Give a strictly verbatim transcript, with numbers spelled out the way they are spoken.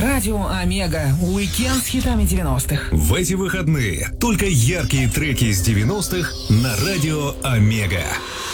Радио Омега. Уикенд с хитами девяностых. В эти выходные только яркие треки из девяностых на Радио Омега.